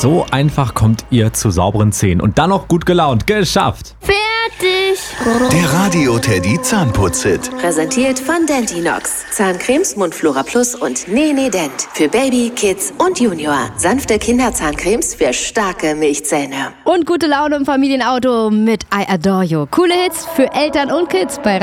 So einfach kommt ihr zu sauberen Zähnen und dann noch gut gelaunt. Geschafft! Fertig! Der Radio Teddy Zahnputz-Hit. Präsentiert von Dentinox. Zahncremes, Mundflora Plus und Nene Dent. Für Baby, Kids und Junior. Sanfte Kinderzahncremes für starke Milchzähne. Und gute Laune im Familienauto mit I Adore You. Coole Hits für Eltern und Kids bei